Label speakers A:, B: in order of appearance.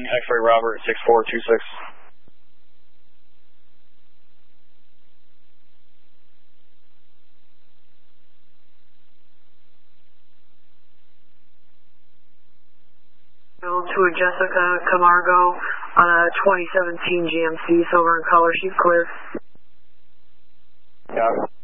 A: X-ray Robert 6426.
B: To a Jessica Camargo on a 2017 GMC, silver in color. She's clear.
A: Got it.